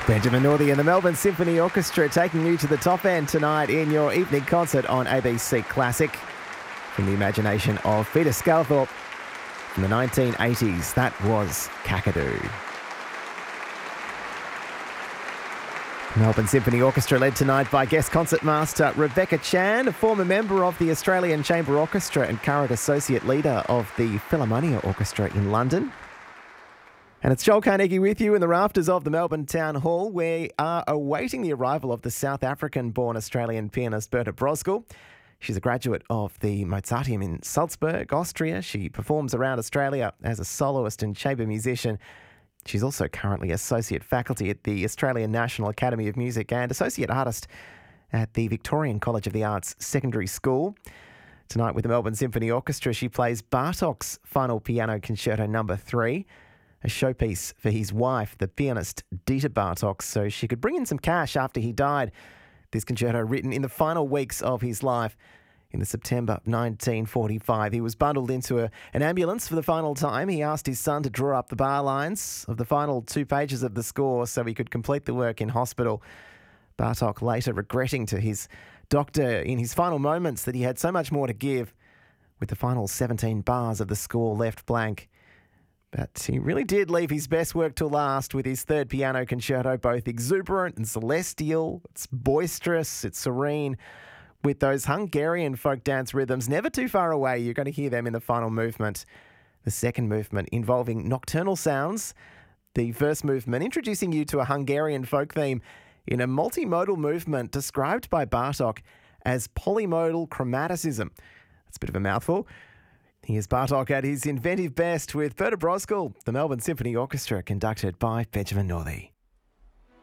Benjamin Northey and the Melbourne Symphony Orchestra taking you to the top end tonight in your evening concert on ABC Classic. From the imagination of Peter Sculthorpe from the 1980s, that was Kakadu. Melbourne Symphony Orchestra led tonight by guest concertmaster Rebecca Chan, a former member of the Australian Chamber Orchestra and current associate leader of the Philharmonia Orchestra in London. And it's Joel Carnegie with you in the rafters of the Melbourne Town Hall. We are awaiting the arrival of the South African-born Australian pianist Berta Broskell. She's a graduate of the Mozarteum in Salzburg, Austria. She performs around Australia as a soloist and chamber musician. She's also currently associate faculty at the Australian National Academy of Music and associate artist at the Victorian College of the Arts Secondary School. Tonight with the Melbourne Symphony Orchestra, she plays Bartók's Final Piano Concerto No. 3, a showpiece for his wife, the pianist Dita Bartók, so she could bring in some cash after he died. This concerto written in the final weeks of his life. In the September 1945, he was bundled into an ambulance for the final time. He asked his son to draw up the bar lines of the final 2 pages of the score so he could complete the work in hospital. Bartók later regretting to his doctor in his final moments that he had so much more to give, with the final 17 bars of the score left blank. But he really did leave his best work to last with his third piano concerto, both exuberant and celestial. It's boisterous, it's serene, with those Hungarian folk dance rhythms never too far away. You're going to hear them in the final movement. The second movement involving nocturnal sounds. The first movement introducing you to a Hungarian folk theme in a multimodal movement described by Bartók as polymodal chromaticism. That's a bit of a mouthful. Here's Bartók at his inventive best with Berta Broskell, the Melbourne Symphony Orchestra, conducted by Benjamin Northey.